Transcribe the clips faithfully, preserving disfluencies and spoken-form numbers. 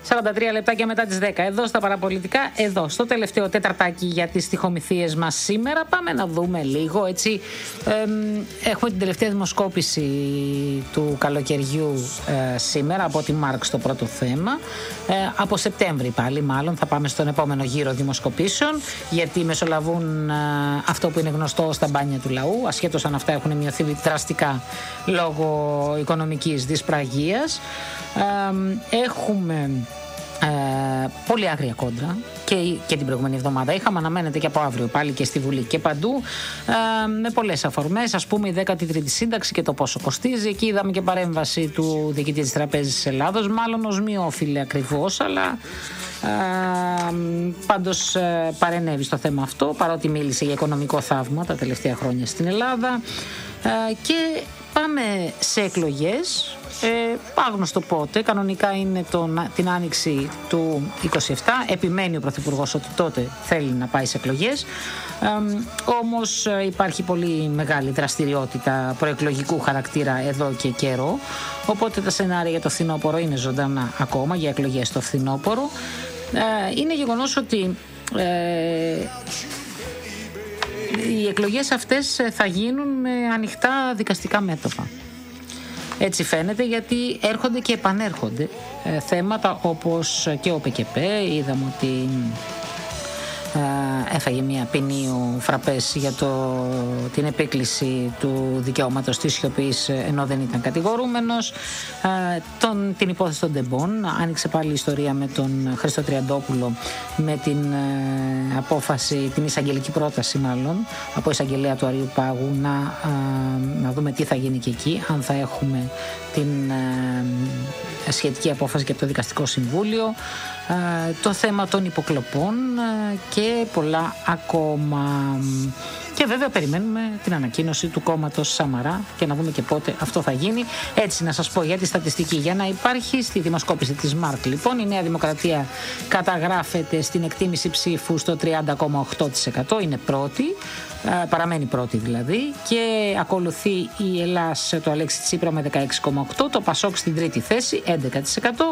σαράντα τρία λεπτάκια μετά τις δέκα. Εδώ στα παραπολιτικά, εδώ στο τελευταίο τέταρτάκι για τις στιχομυθίες μας σήμερα. Πάμε να δούμε λίγο έτσι. Ε, έχουμε την τελευταία δημοσκόπηση του καλοκαιριού ε, σήμερα από τη Μάρκ στο πρώτο θέμα. Ε, από Σεπτέμβρη πάλι μάλλον θα πάμε στον επόμενο γύρο δημοσκοπήσεων, γιατί μεσολαβούν ε, αυτό που είναι γνωστό στα μπάνια του λαού, ασχέτως αν αυτά έχουν μειωθεί δραστικά λόγω οικονομικής δυσπραγίας. Ε, έχουμε ε, πολύ άγρια κόντρα και, και την προηγούμενη εβδομάδα είχαμε, αναμένεται και από αύριο πάλι και στη Βουλή και παντού, ε, με πολλές αφορμές, ας πούμε η δέκατη τρίτη σύνταξη και το πόσο κοστίζει. Εκεί είδαμε και παρέμβαση του διοικητή της Τραπέζης της Ελλάδος, μάλλον ως μη όφιλε ακριβώς, αλλά ε, πάντως ε, παρενέβη στο θέμα αυτό, παρότι μίλησε για οικονομικό θαύμα τα τελευταία χρόνια στην Ελλάδα. Ε, και πάμε σε εκλογές, ε, άγνωστο πότε, κανονικά είναι τον, την άνοιξη του είκοσι επτά, επιμένει ο Πρωθυπουργός ότι τότε θέλει να πάει σε εκλογές, ε, όμως υπάρχει πολύ μεγάλη δραστηριότητα προεκλογικού χαρακτήρα εδώ και καιρό, οπότε τα σενάρια για το φθινόπωρο είναι ζωντανά ακόμα, για εκλογές στο φθινόπωρο. Ε, είναι γεγονός ότι ε, οι εκλογές αυτές θα γίνουν με ανοιχτά δικαστικά μέτωπα. Έτσι φαίνεται, γιατί έρχονται και επανέρχονται ε, θέματα όπως και ο ΠΚΠ. Είδαμε ότι ε, έφαγε μια ποινή ο Φραπές για το, την επίκληση του δικαιώματος της σιωπής ενώ δεν ήταν κατηγορούμενος. Ε, τον, την υπόθεση των Ντεμπών, άνοιξε πάλι η ιστορία με τον Χρήστο Τριαντόπουλο, με την ε, απόφαση, την εισαγγελική πρόταση μάλλον από εισαγγελέα του Αριουπάγου να, ε, να δούμε τι θα γίνει και εκεί, αν θα έχουμε την ε, σχετική απόφαση και από το Δικαστικό Συμβούλιο, ε, το θέμα των υποκλοπών ε, και πολλά ακόμα. Και βέβαια περιμένουμε την ανακοίνωση του κόμματος Σαμαρά και να δούμε και πότε αυτό θα γίνει. Έτσι να σας πω για τη στατιστική, για να υπάρχει στη δημοσκόπηση της Μάρκ, λοιπόν η Νέα Δημοκρατία καταγράφεται στην εκτίμηση ψήφου στο τριάντα κόμμα οκτώ τοις εκατό, είναι πρώτη, παραμένει πρώτη δηλαδή, και ακολουθεί η Ελλάς του Αλέξη Τσίπρα με δεκαέξι κόμμα οκτώ τοις εκατό, το Πασόκ στην τρίτη θέση έντεκα τοις εκατό,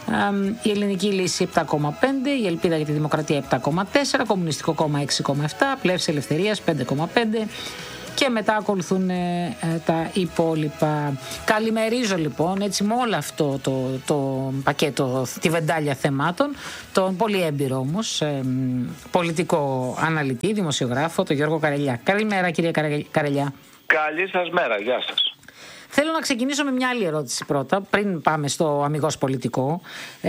η Ελληνική Λύση επτά κόμμα πέντε τοις εκατό, η Ελπίδα για τη Δημοκρατία επτά κόμμα τέσσερα τοις εκατό, Κομμουνιστικό Κόμμα έξι κόμμα επτά τοις εκατό, Πλεύση Ελευθερίας πέντε κόμμα πέντε τοις εκατό και μετά ακολουθούν ε, τα υπόλοιπα. Καλημερίζω λοιπόν έτσι με όλο αυτό το, το πακέτο, τη βεντάλια θεμάτων, τον πολύ έμπειρο όμως ε, πολιτικό αναλυτή, δημοσιογράφο, τον Γιώργο Καρελιά. Καλημέρα κύριε Καρελιά. Καλή σας μέρα, γεια σας. Θέλω να ξεκινήσω με μια άλλη ερώτηση πρώτα, πριν πάμε στο αμιγώς πολιτικό.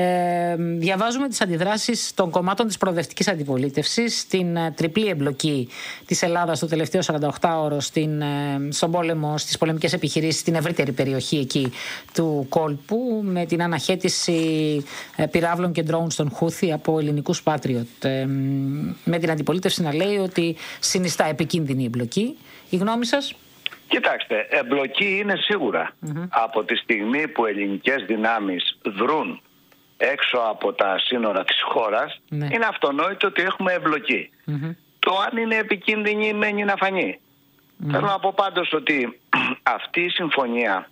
Ε, διαβάζουμε τις αντιδράσεις των κομμάτων της προοδευτικής αντιπολίτευσης στην ε, τριπλή εμπλοκή της Ελλάδας το τελευταίο σαρανταοκτάωρο στην, ε, στον πόλεμο, στις πολεμικές επιχειρήσεις στην ευρύτερη περιοχή εκεί του κόλπου, με την αναχέτηση ε, πυράβλων και ντρόουν στον Χούθη από ελληνικούς Patriot. Ε, με την αντιπολίτευση να λέει ότι συνιστά επικίνδυνη εμπλοκή. Η γνώμη σας? Κοιτάξτε, εμπλοκή είναι σίγουρα. Mm-hmm. Από τη στιγμή που ελληνικές δυνάμεις δρούν έξω από τα σύνορα της χώρας, mm-hmm. είναι αυτονόητο ότι έχουμε εμπλοκή. Mm-hmm. Το αν είναι επικίνδυνη μένει να φανεί. Mm-hmm. Θέλω να πω πάντως ότι αυτή η συμφωνία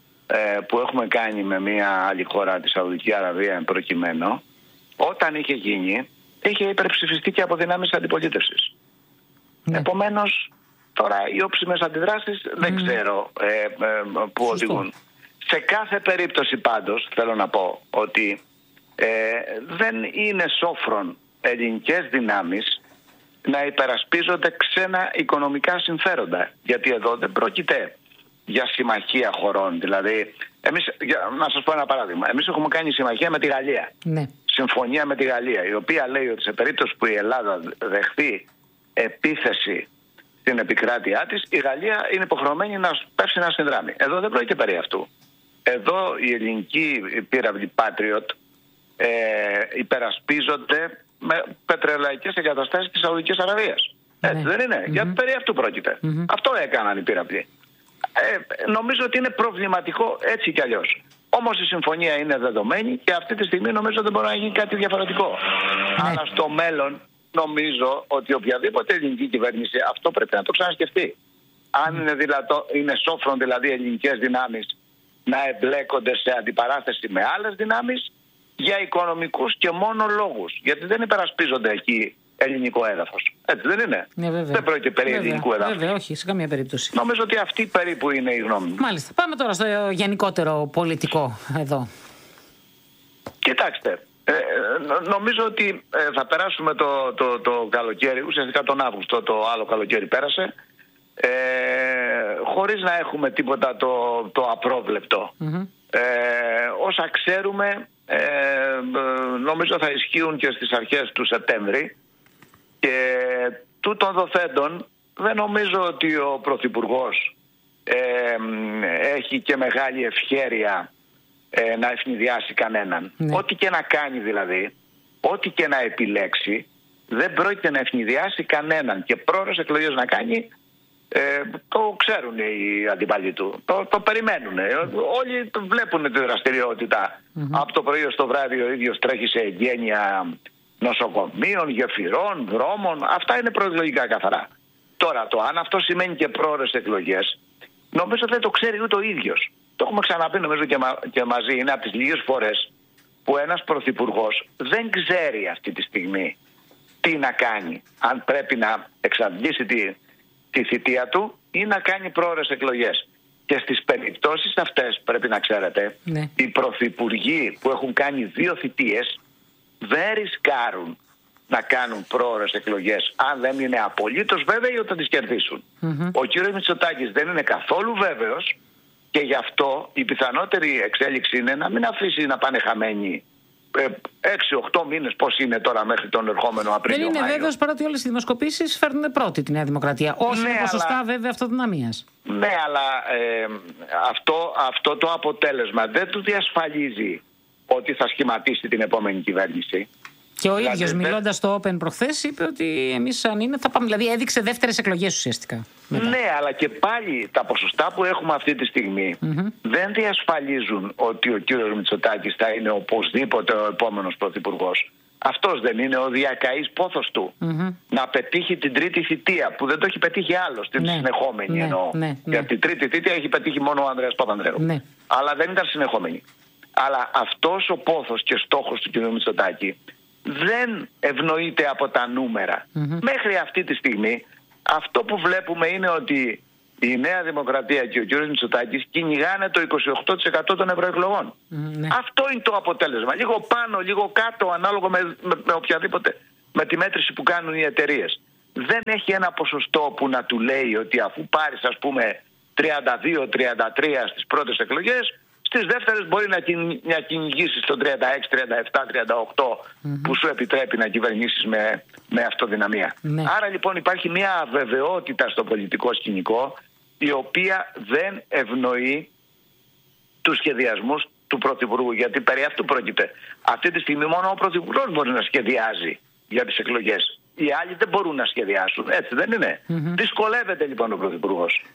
ε, που έχουμε κάνει με μια άλλη χώρα, τη Σαουδική Αραβία εν προκειμένου, όταν είχε γίνει, είχε υπερψηφιστεί και από δυνάμεις αντιπολίτευσης. Mm-hmm. Επομένως, τώρα οι όψιμες αντιδράσεις mm. δεν ξέρω ε, ε, που οδηγούν. Σε κάθε περίπτωση πάντως θέλω να πω ότι ε, δεν είναι σόφρον ελληνικές δυνάμεις να υπερασπίζονται ξένα οικονομικά συμφέροντα. Γιατί εδώ δεν πρόκειται για συμμαχία χωρών. Δηλαδή, εμείς, για, να σας πω ένα παράδειγμα. Εμείς έχουμε κάνει συμμαχία με τη Γαλλία. Ναι. Συμφωνία με τη Γαλλία, η οποία λέει ότι σε περίπτωση που η Ελλάδα δεχθεί επίθεση στην επικράτειά της, η Γαλλία είναι υποχρεωμένη να πέφτει να συνδράμει. Εδώ δεν πρόκειται περί αυτού. Εδώ οι ελληνικοί πύραυλοι Patriot ε, υπερασπίζονται με πετρελαϊκές εγκαταστάσεις της Σαουδικής Αραβίας. Ναι. Έτσι δεν είναι? Mm-hmm. Γιατί περί αυτού πρόκειται. Mm-hmm. Αυτό έκαναν οι πύραυλοι. Ε, νομίζω ότι είναι προβληματικό έτσι κι αλλιώς. Όμως η συμφωνία είναι δεδομένη και αυτή τη στιγμή νομίζω δεν μπορεί να γίνει κάτι διαφορετικό. Ναι. Αλλά στο μέλλον νομίζω ότι οποιαδήποτε ελληνική κυβέρνηση αυτό πρέπει να το ξανασκεφτεί. Αν είναι, δηλαδή, είναι σόφρον δηλαδή ελληνικές δυνάμεις να εμπλέκονται σε αντιπαράθεση με άλλες δυνάμεις, για οικονομικούς και μόνο λόγους. Γιατί δεν υπερασπίζονται εκεί ελληνικό έδαφος. Έτσι δεν είναι? Ναι, δεν πρόκειται περί βέβαια, ελληνικού έδαφους. Βέβαια, όχι, σε καμία περίπτωση. Νομίζω ότι αυτή περίπου είναι η γνώμη μου. Μάλιστα. Πάμε τώρα στο γενικότερο πολιτικό εδώ. Κοιτάξτε, ε, νομίζω ότι ε, θα περάσουμε το, το, το καλοκαίρι, ουσιαστικά τον Αύγουστο, το άλλο καλοκαίρι πέρασε, ε, χωρίς να έχουμε τίποτα το, το απρόβλεπτο. Mm-hmm. Ε, όσα ξέρουμε ε, νομίζω θα ισχύουν και στις αρχές του Σεπτέμβρη, και τούτων δοθέντων δεν νομίζω ότι ο Πρωθυπουργός ε, έχει και μεγάλη ευχέρεια ε, να ευνηδιάσει κανέναν. Ναι. Ό,τι και να κάνει δηλαδή, ό,τι και να επιλέξει, δεν πρόκειται να ευνηδιάσει κανέναν, και πρόορες εκλογές να κάνει, ε, το ξέρουν οι αντιπαλοί του, το, το περιμένουν. Όλοι το βλέπουν τη δραστηριότητα. Mm-hmm. Από το πρωί στο βράδυ ο ίδιος τρέχει σε εγγένεια νοσοκομείων, γεφυρών, δρόμων. Αυτά είναι προεκλογικά καθαρά. Τώρα, το αν αυτό σημαίνει και πρόορες εκλογές, νομίζω δεν το ξέρει ούτε ο ίδιος. Το έχουμε ξαναπεί νομίζω και, μα, και μαζί. Είναι από τις λίγες φορές που ένας πρωθυπουργός δεν ξέρει αυτή τη στιγμή τι να κάνει. Αν πρέπει να εξαντλήσει τη, τη θητεία του ή να κάνει πρόορες εκλογές. Και στις περιπτώσεις αυτές, πρέπει να ξέρετε, ναι, οι πρωθυπουργοί που έχουν κάνει δύο θητείες δεν ρισκάρουν να κάνουν πρόορες εκλογές, αν δεν είναι απολύτως βέβαιοι ότι θα τις κερδίσουν. Mm-hmm. Ο κύριος Μητσοτάκης δεν είναι καθόλου βέβαιος, και γι' αυτό η πιθανότερη εξέλιξη είναι να μην αφήσει να πάνε χαμένοι έξι οχτώ μήνες, πώς είναι τώρα μέχρι τον ερχόμενο Απρίλιο. Δεν είναι βέβαιος, παρότι όλες οι δημοσκοπήσεις φέρνουν πρώτη τη Νέα Δημοκρατία. Όχι ναι, με ποσοστά αλλά... βέβαια αυτοδυναμίας. Ναι, αλλά ε, αυτό, αυτό το αποτέλεσμα δεν του διασφαλίζει ότι θα σχηματίσει την επόμενη κυβέρνηση. Και ο δηλαδή, ίδιος μιλώντας στο Open προχθές είπε ότι εμείς αν είναι θα πάμε. Δηλαδή έδειξε δεύτερες εκλογές ουσιαστικά. Μετά. Ναι, αλλά και πάλι τα ποσοστά που έχουμε αυτή τη στιγμή mm-hmm. δεν διασφαλίζουν ότι ο κύριος Μητσοτάκης θα είναι οπωσδήποτε ο επόμενος πρωθυπουργός. Αυτός δεν είναι ο διακαής πόθος του mm-hmm. να πετύχει την τρίτη θητεία, που δεν το έχει πετύχει άλλο στην ναι, συνεχόμενη ναι, εννοώ. Ναι, ναι. Γιατί την τρίτη θητεία έχει πετύχει μόνο ο Ανδρέας Παπανδρέου. Ναι. Αλλά δεν ήταν συνεχόμενη. Αλλά αυτός ο πόθος και στόχος του κ. Μητσοτάκη δεν ευνοείται από τα νούμερα. Mm-hmm. Μέχρι αυτή τη στιγμή αυτό που βλέπουμε είναι ότι η Νέα Δημοκρατία και ο κ. Μητσοτάκης κυνηγάνε το είκοσι οκτώ τοις εκατό των ευρωεκλογών. Mm-hmm. Αυτό είναι το αποτέλεσμα. Λίγο πάνω, λίγο κάτω, ανάλογα με, με, με οποιαδήποτε, με τη μέτρηση που κάνουν οι εταιρείες. Δεν έχει ένα ποσοστό που να του λέει ότι αφού πάρεις ας πούμε τριάντα δύο τριάντα τρία στις πρώτες εκλογές, στις δεύτερες μπορεί να, κυνη, να κυνηγήσεις το τριάντα έξι τριάντα επτά τριάντα οκτώ mm-hmm. που σου επιτρέπει να κυβερνήσεις με, με αυτοδυναμία. Ναι. Άρα λοιπόν υπάρχει μια αβεβαιότητα στο πολιτικό σκηνικό, η οποία δεν ευνοεί τους σχεδιασμούς του Πρωθυπουργού, γιατί περί αυτού πρόκειται. Αυτή τη στιγμή μόνο ο Πρωθυπουργός μπορεί να σχεδιάζει για τις εκλογές. Οι άλλοι δεν μπορούν να σχεδιάσουν. Έτσι δεν είναι? Mm-hmm. Δυσκολεύεται λοιπόν ο Πρωθυπουργός.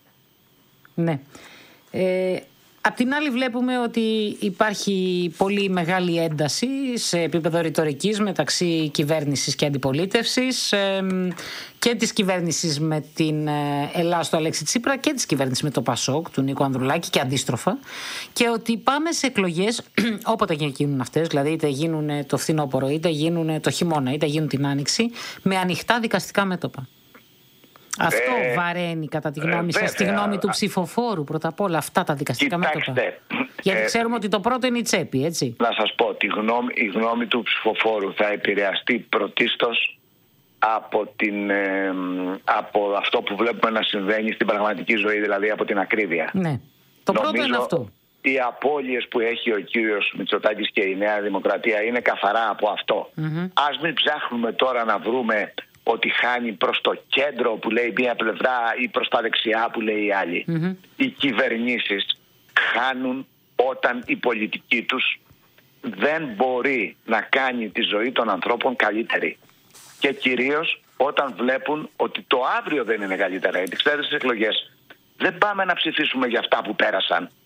Ναι. Ε... Απ' την άλλη βλέπουμε ότι υπάρχει πολύ μεγάλη ένταση σε επίπεδο ρητορικής μεταξύ κυβέρνησης και αντιπολίτευσης, ε, και της κυβέρνησης με την Ελλάς του Αλέξη Τσίπρα και της κυβέρνησης με το Πασόκ του Νίκο Ανδρουλάκη και αντίστροφα, και ότι πάμε σε εκλογές όποτε γίνουν αυτές, δηλαδή είτε γίνουν το φθινόπωρο είτε γίνουν το χειμώνα είτε γίνουν την άνοιξη, με ανοιχτά δικαστικά μέτωπα. Αυτό ε, βαραίνει κατά τη γνώμη ε, σας, τη γνώμη του ψηφοφόρου πρώτα απ' όλα, αυτά τα δικαστικά κοιτάξτε, μέτωπα? Γιατί ε, ξέρουμε ότι το πρώτο είναι η τσέπη, έτσι. Να σας πω, τη γνώμη, η γνώμη του ψηφοφόρου θα επηρεαστεί πρωτίστως από, την, ε, από αυτό που βλέπουμε να συμβαίνει στην πραγματική ζωή, δηλαδή από την ακρίβεια. Ναι, το πρώτο Νομίζω, είναι αυτό. Οι απώλειες που έχει ο κύριος Μητσοτάκης και η Νέα Δημοκρατία είναι καθαρά από αυτό. Mm-hmm. Ας μην ψάχνουμε τώρα να βρούμε ότι χάνει προς το κέντρο που λέει μία πλευρά ή προς τα δεξιά που λέει η άλλη. Mm-hmm. Οι κυβερνήσεις χάνουν όταν η πολιτική τους δεν μπορεί να κάνει τη ζωή των ανθρώπων καλύτερη. Και κυρίως όταν βλέπουν ότι το αύριο δεν είναι καλύτερα. Γιατί ξέρετε, στις εκλογές δεν πάμε να ψηφίσουμε για αυτά που πέρασαν.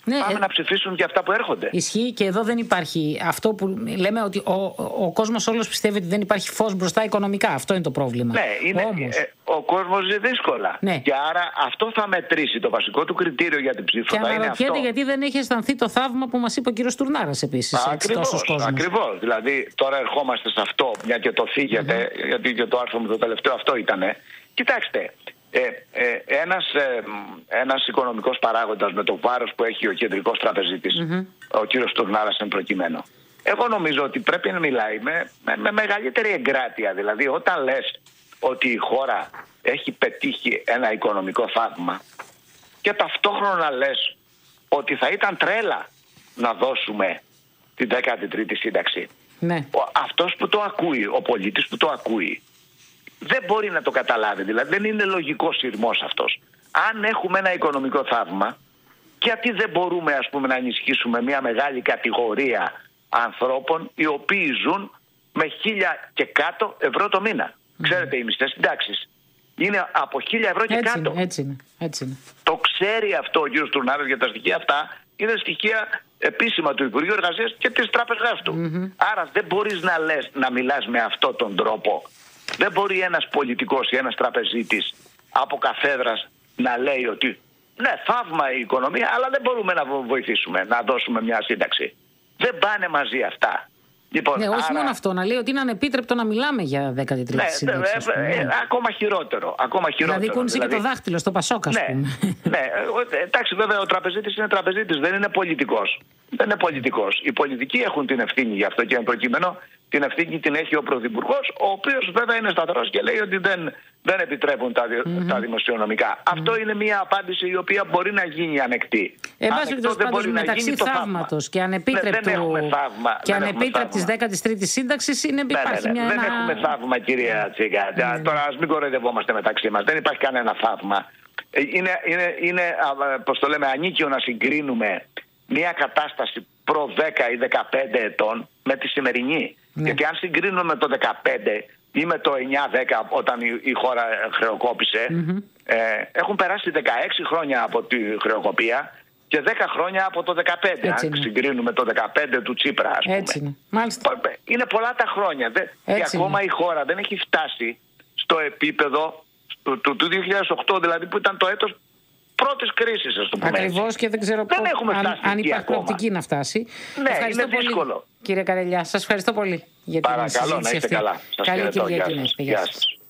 Ναι, πάμε ε... να ψηφίσουν για αυτά που έρχονται. Ισχύει και εδώ δεν υπάρχει αυτό που λέμε ότι ο, ο κόσμος όλος πιστεύει ότι δεν υπάρχει φως μπροστά οικονομικά. Αυτό είναι το πρόβλημα. Ναι, είναι, Όμως... ε, ο κόσμος ζει δύσκολα. Ναι. Και άρα αυτό θα μετρήσει. Το βασικό του κριτήριο για την ψήφο. Και αναρωτιέται γιατί δεν έχει αισθανθεί το θαύμα που μας είπε ο κύριος Τουρνάρας επίσης. Ακριβώς. Δηλαδή τώρα ερχόμαστε σε αυτό, μια και το θίγεται, mm-hmm. γιατί και το άρθρο μου το τελευταίο αυτό ήτανε. Κοιτάξτε. Ε, ε, ένας, ε, ένας οικονομικός παράγοντας με το βάρος που έχει ο κεντρικός τραπεζίτης, mm-hmm. ο κύριος Τουρνάρας εν προκειμένου, εγώ νομίζω ότι πρέπει να μιλάει με, με, με μεγαλύτερη εγκράτεια. Δηλαδή όταν λες ότι η χώρα έχει πετύχει ένα οικονομικό θαύμα και ταυτόχρονα λες ότι θα ήταν τρέλα να δώσουμε την δέκατη τρίτη σύνταξη, ναι. ο, αυτός που το ακούει, ο πολίτης που το ακούει, δεν μπορεί να το καταλάβει. Δηλαδή δεν είναι λογικός σειρμός αυτός. Αν έχουμε ένα οικονομικό θαύμα, γιατί δεν μπορούμε ας πούμε να ενισχύσουμε μια μεγάλη κατηγορία ανθρώπων οι οποίοι ζουν με χίλια και κάτω ευρώ το μήνα. Mm. Ξέρετε, οι μισθές συντάξεις είναι από χίλια ευρώ και έτσι κάτω. Είναι, έτσι είναι, έτσι είναι. Το ξέρει αυτό ο κύριος Τουρνάρας, για τα στοιχεία αυτά είναι στοιχεία επίσημα του Υπουργείου Εργασίας και της τράπεζάς του. Mm-hmm. Άρα δεν μπορείς να λες, να μιλάς με αυτόν τον τρόπο. Δεν μπορεί ένας πολιτικός ή ένας τραπεζίτης από καθέδρας να λέει ότι ναι, θαύμα η οικονομία, αλλά δεν μπορούμε να βοηθήσουμε, να δώσουμε μια σύνταξη. Δεν πάνε μαζί αυτά. Λοιπόν, ναι, όχι άρα... μόνο αυτό, να λέει ότι είναι ανεπίτρεπτο να μιλάμε για δέκατη τρίτη ναι, σύνταξη. Ε, ε, ε, ακόμα χειρότερο. Ακόμα χειρότερο. Δηλαδή κούνησε δηλαδή... και το δάχτυλο στο Πασόκ, ας ναι, πούμε. Ναι, εντάξει, βέβαια ο τραπεζίτης είναι τραπεζίτης, δεν είναι πολιτικός. Δεν είναι πολιτικός. Οι πολιτικοί έχουν την ευθύνη γι' αυτό και εν προκειμένου την ευθύνη την έχει ο Πρωθυπουργός, ο οποίος βέβαια είναι σταθερός και λέει ότι δεν, δεν επιτρέπουν τα, mm-hmm. τα δημοσιονομικά. Mm-hmm. Αυτό είναι μια απάντηση η οποία μπορεί να γίνει ανεκτή. Εν πάση περιπτώσει, μεταξύ θαύματος και ανεπίτρεπτου ναι, και ανεπίτρεπτης δέκατης τρίτης σύνταξης είναι ναι, υπάρχει ναι, ναι. μια. Δεν ένα... έχουμε θαύμα, κυρία Τσίγκα. Ναι, ναι. Τώρα ας μην κοροϊδευόμαστε μεταξύ μας. Δεν υπάρχει κανένα θαύμα. Είναι, είναι, είναι πώς το λέμε, ανίκιο να συγκρίνουμε μια κατάσταση προ δέκα ή δεκαπέντε ετών με τη σημερινή. Ναι. Γιατί αν συγκρίνουμε το δεκαπέντε ή με το εννιά δέκα όταν η, η χώρα χρεοκόπησε, mm-hmm. ε, έχουν περάσει δεκαέξι χρόνια από τη χρεοκοπία και δέκα χρόνια από το δεκαπέντε. Έτσι αν είναι. Συγκρίνουμε το δεκαπέντε του Τσίπρα, ας πούμε. Έτσι είναι. Μάλιστα. Είναι πολλά τα χρόνια. Και ακόμα είναι. Η χώρα δεν έχει φτάσει στο επίπεδο του, του, του δύο χιλιάδες οκτώ, δηλαδή που ήταν το έτος πρώτης κρίσης, ας το πούμε. Ακριβώς, και δεν ξέρω δεν πώς, αν, αν υπάρχει προοπτική να φτάσει. Ναι, ευχαριστώ είναι δύσκολο. Πολύ, κύριε Καρελιά, σας ευχαριστώ πολύ για την συζήτηση αυτή. Παρακαλώ, να είστε καλά. Σας Καλή Κυριακή. Γεια σας.